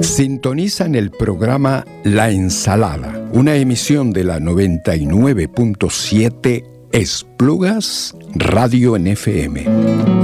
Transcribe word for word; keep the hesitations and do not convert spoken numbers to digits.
Sintonizan el programa La Ensalada, una emisión de la noventa y nueve punto siete Esplugas Radio en F M.